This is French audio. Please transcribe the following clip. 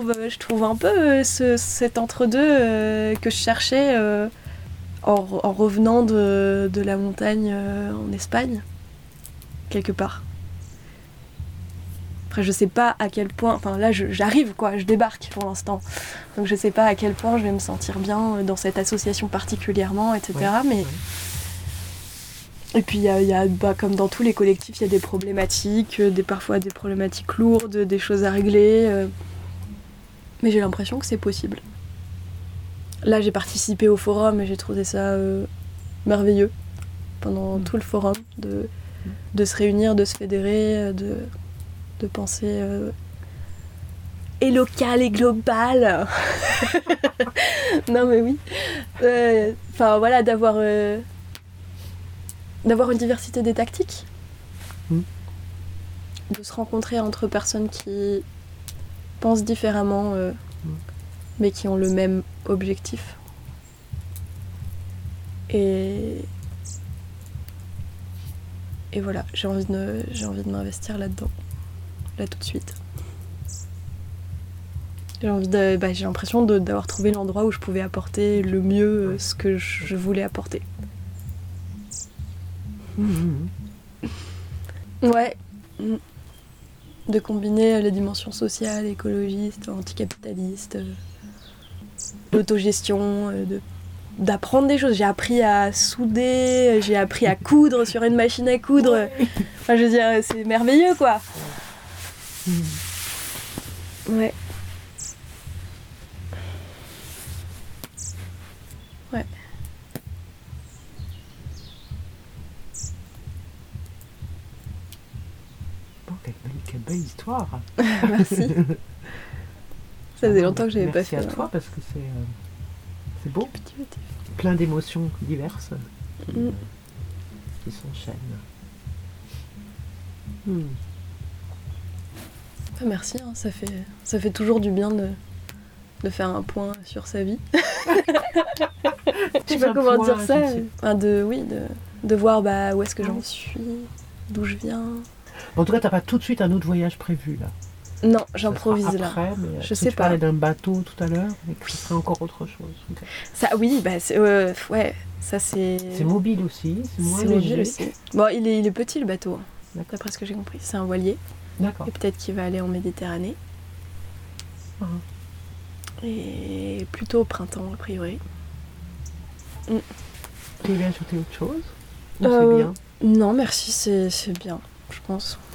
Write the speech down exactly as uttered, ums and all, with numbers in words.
trouve, je trouve un peu euh, ce, cet entre-deux euh, que je cherchais euh, en, en revenant de, de la montagne euh, en Espagne, quelque part. Après, je sais pas à quel point... Enfin, là, je, j'arrive, quoi, je débarque pour l'instant. Donc, je sais pas à quel point je vais me sentir bien dans cette association particulièrement, et cetera. Ouais, mais... Ouais. Et puis, il y a, y a bah, comme dans tous les collectifs, il y a des problématiques, des, parfois des problématiques lourdes, des choses à régler. Euh... Mais j'ai l'impression que c'est possible. Là, j'ai participé au forum et j'ai trouvé ça euh, merveilleux. Pendant mmh. tout le forum, de, de se réunir, de se fédérer, de... de penser euh, et local et global. Non mais oui. Enfin euh, voilà, d'avoir euh, d'avoir une diversité des tactiques. Mm. De se rencontrer entre personnes qui pensent différemment euh, mm. mais qui ont le même objectif. Et et voilà, j'ai envie de j'ai envie de m'investir là-dedans. Là tout de suite. J'ai envie de, bah, j'ai l'impression de, d'avoir trouvé l'endroit où je pouvais apporter le mieux euh, ce que je, je voulais apporter. Mmh. Ouais. Mmh. De combiner les dimensions sociales, écologistes, anticapitalistes, euh, l'autogestion, euh, de, d'apprendre des choses. J'ai appris à souder, j'ai appris à coudre sur une machine à coudre. Enfin, je veux dire, c'est merveilleux, quoi. Ouais. Ouais. Bon, quelle belle, quelle belle histoire. Merci. Ça faisait longtemps que j'avais Merci pas fait. Merci à toi, parce que c'est, euh, c'est beau. Plein d'émotions diverses qui, mm. qui s'enchaînent. Mm. Ah, merci, hein, ça fait, ça fait toujours du bien de, de faire un point sur sa vie. Je sais pas comment dire ça. Enfin, de, oui, de, de voir bah, où est-ce que j'en suis, d'où je viens. En tout cas, t'as pas tout de suite un autre voyage prévu là? Non, j'improvise après, là. Mais je sais tu pas. parlais d'un bateau tout à l'heure, mais que ce serait encore autre chose. Okay. Ça, oui, bah, c'est, euh, ouais, ça c'est. C'est mobile aussi, c'est moins c'est léger. Mobile aussi. Bon, il est, il est petit le bateau, d'après ce que j'ai compris. C'est un voilier. D'accord. Et peut-être qu'il va aller en Méditerranée. Uh-huh. Et plutôt au printemps, a priori. Mm. Tu veux ajouter autre chose? Ou euh, c'est bien? Non, merci, c'est, c'est bien, je pense.